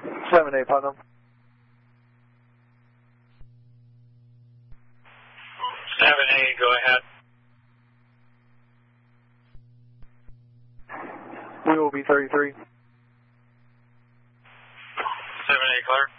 7-8 Putnam. 7-8, go ahead. We will be 33. 7-8, clear.